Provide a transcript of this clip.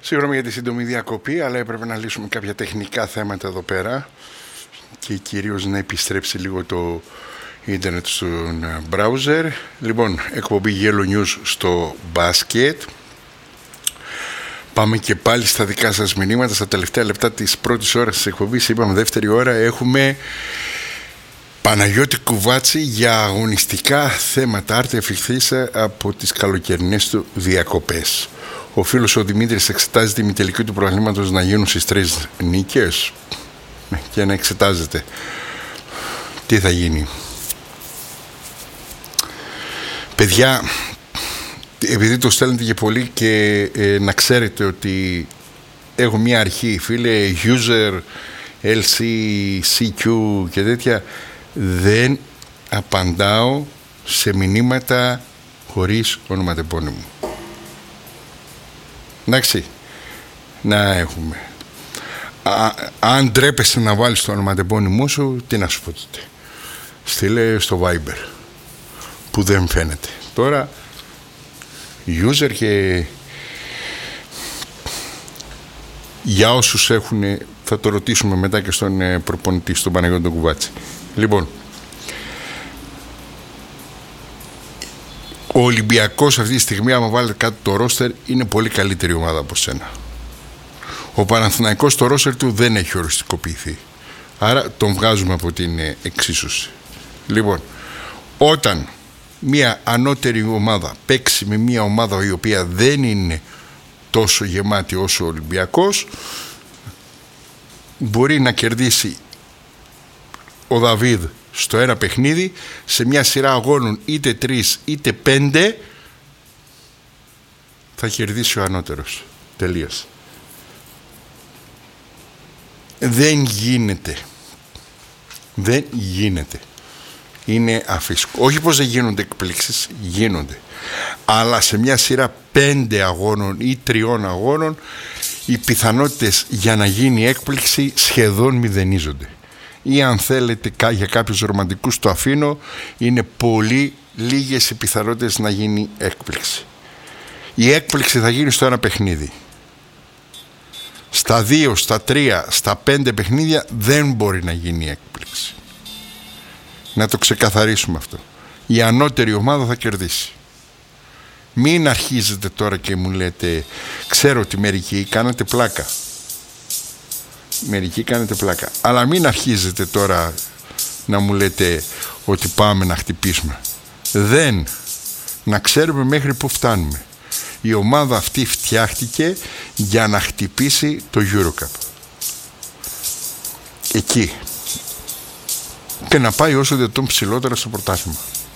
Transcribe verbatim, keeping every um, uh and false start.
Συγγνώμη για τη σύντομη διακοπή, αλλά έπρεπε να λύσουμε κάποια τεχνικά θέματα εδώ πέρα και κυρίως να επιστρέψει λίγο το ίντερνετ στον browser. Λοιπόν, εκπομπή Yellow News στο μπάσκετ. Πάμε και πάλι στα δικά σας μηνύματα. Στα τελευταία λεπτά της πρώτης ώρας της εκπομπής, είπαμε δεύτερη ώρα, έχουμε Παναγιώτη Κουβάτση για αγωνιστικά θέματα. Άρτη εφηχθής από τις καλοκαιρινές του διακοπές. Ο φίλος ο Δημήτρης εξετάζει τη μητελική του προβλήματος να γίνουν στις τρεις νίκες και να εξετάζεται τι θα γίνει. Παιδιά, επειδή το στέλνετε και πολύ και ε, να ξέρετε ότι έχω μια αρχή, φίλε, user, ελ σι, σι κιου και τέτοια, δεν απαντάω σε μηνύματα χωρίς ονοματεπώνυμο. Εντάξει, να έχουμε. Α, αν ντρέπεσαι να βάλεις το ονοματεπώνυμό σου, τι να σου πω τότε. Στείλε στο Viber, που δεν φαίνεται. Τώρα, user και για όσους έχουν, θα το ρωτήσουμε μετά και στον προπονητή, στον Παναγιώτη Κουβάτση. Λοιπόν, ο Ολυμπιακός αυτή τη στιγμή, άμα βάλετε κάτω το ρόστερ, είναι πολύ καλύτερη ομάδα από σένα. Ο Παναθηναϊκός το ρόστερ του δεν έχει οριστικοποιηθεί, άρα τον βγάζουμε από την εξίσωση. Λοιπόν, όταν μια ανώτερη ομάδα παίξει με μια ομάδα η οποία δεν είναι τόσο γεμάτη όσο ο Ολυμπιακός, μπορεί να κερδίσει ο Δαβίδ στο ένα παιχνίδι, σε μια σειρά αγώνων είτε τρεις είτε πέντε θα κερδίσει ο ανώτερος. Τελείως. Δεν γίνεται. Δεν γίνεται. Είναι αφύσικο. Όχι πως δεν γίνονται εκπλήξεις, γίνονται. Αλλά σε μια σειρά πέντε αγώνων ή τριών αγώνων οι πιθανότητες για να γίνει έκπληξη σχεδόν μηδενίζονται. Ή αν θέλετε για κάποιους ρομαντικούς το αφήνω, είναι πολύ λίγες οι πιθανότητες να γίνει έκπληξη. Η έκπληξη θα γίνει στο ένα παιχνίδι. Στα δύο, στα τρία, στα πέντε παιχνίδια δεν μπορεί να γίνει έκπληξη. Να το ξεκαθαρίσουμε αυτό. Η ανώτερη ομάδα θα κερδίσει. Μην αρχίζετε τώρα και μου λέτε, ξέρω ότι μερικοί κάνατε πλάκα. Μερικοί κάνετε πλάκα. Αλλά μην αρχίζετε τώρα να μου λέτε ότι πάμε να χτυπήσουμε. Δεν. Να ξέρουμε μέχρι που φτάνουμε. Η ομάδα αυτή φτιάχτηκε για να χτυπήσει το EuroCup. Εκεί. Και να πάει όσο δυνατόν ψηλότερα στο πρωτάθλημα.